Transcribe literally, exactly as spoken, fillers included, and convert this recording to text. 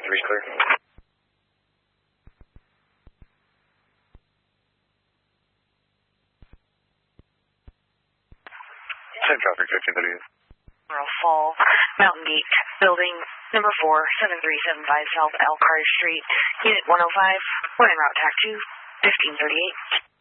three clear. Same traffic, fifteen thirty-eight. Fall, Mountain Gate, building number four, seven three seven five South Elkhart Street, unit one oh five, one en route, tack two, fifteen thirty-eight.